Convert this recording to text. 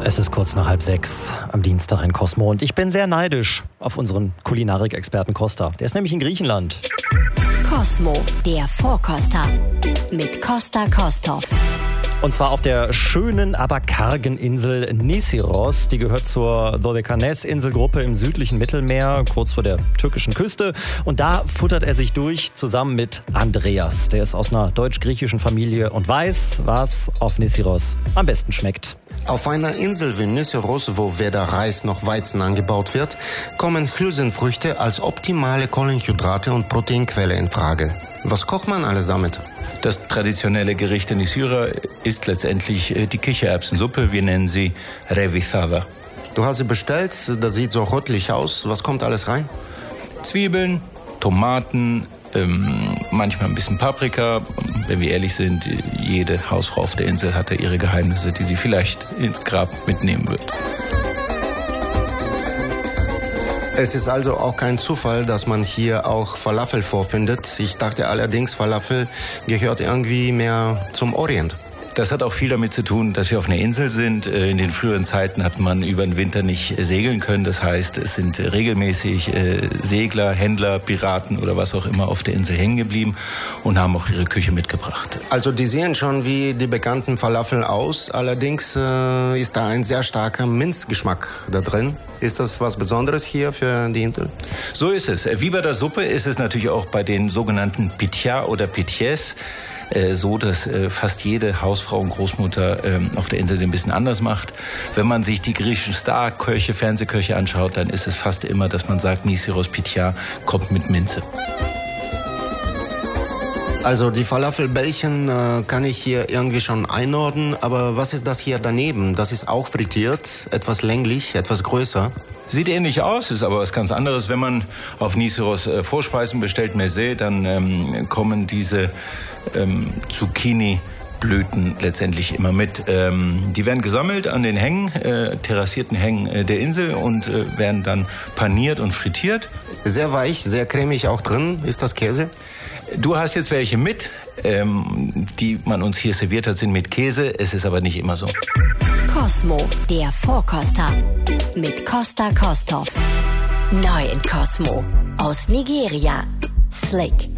Es ist kurz nach 5:30 am Dienstag in Cosmo und ich bin sehr neidisch auf unseren Kulinarik-Experten Costa. Der ist nämlich in Griechenland. Cosmo, der Vorkoster mit Costa Kostov. Und zwar auf der schönen, aber kargen Insel Nisyros. Die gehört zur Dodekanes-Inselgruppe im südlichen Mittelmeer, kurz vor der türkischen Küste. Und da futtert er sich durch, zusammen mit Andreas. Der ist aus einer deutsch-griechischen Familie und weiß, was auf Nisyros am besten schmeckt. Auf einer Insel wie Nisyros, wo weder Reis noch Weizen angebaut wird, kommen Hülsenfrüchte als optimale Kohlenhydrate und Proteinquelle in Frage. Was kocht man alles damit? Das traditionelle Gericht in Nisyra ist letztendlich die Kichererbsensuppe. Wir nennen sie revithada. Du hast sie bestellt, das sieht so rötlich aus. Was kommt alles rein? Zwiebeln, Tomaten, manchmal ein bisschen Paprika. Wenn wir ehrlich sind, jede Hausfrau auf der Insel hatte ihre Geheimnisse, die sie vielleicht ins Grab mitnehmen wird. Es ist also auch kein Zufall, dass man hier auch Falafel vorfindet. Ich dachte allerdings, Falafel gehört irgendwie mehr zum Orient. Das hat auch viel damit zu tun, dass wir auf einer Insel sind. In den früheren Zeiten hat man über den Winter nicht segeln können. Das heißt, es sind regelmäßig Segler, Händler, Piraten oder was auch immer auf der Insel hängen geblieben und haben auch ihre Küche mitgebracht. Also die sehen schon wie die bekannten Falafel aus. Allerdings ist da ein sehr starker Minzgeschmack da drin. Ist das was Besonderes hier für die Insel? So ist es. Wie bei der Suppe ist es natürlich auch bei den sogenannten Pitya oder Pityes so, dass fast jede Hausfrau und Großmutter auf der Insel sie ein bisschen anders macht. Wenn man sich die griechischen Starköche, Fernsehköche anschaut, dann ist es fast immer, dass man sagt, Nisyros Pitya kommt mit Minze. Also die Falafelbällchen kann ich hier irgendwie schon einordnen, aber was ist das hier daneben? Das ist auch frittiert, etwas länglich, etwas größer. Sieht ähnlich aus, ist aber was ganz anderes. Wenn man auf Nisyros Vorspeisen bestellt, Meze, dann kommen diese Zucchini-Blüten letztendlich immer mit. Die werden gesammelt an den Hängen, terrassierten Hängen der Insel und werden dann paniert und frittiert. Sehr weich, sehr cremig auch drin. Ist das Käse? Du hast jetzt welche mit, die man uns hier serviert hat, sind mit Käse. Es ist aber nicht immer so. Cosmo, der Vorkoster mit Costa Kostov. Neu in Cosmo. Aus Nigeria. Slick.